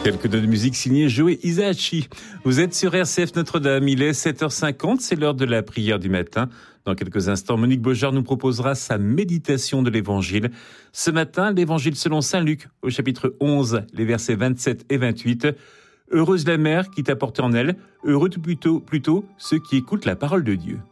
Quelques notes de musique signées Joe Hisaishi. Vous êtes sur RCF Notre-Dame, il est 7h50, c'est l'heure de la prière du matin. Dans quelques instants, Monique Beaujard nous proposera sa méditation de l'Évangile. Ce matin, l'Évangile selon saint Luc, au chapitre 11, les versets 27 et 28. Heureuse la mère qui t'a porté en elle, heureux plutôt ceux qui écoutent la parole de Dieu.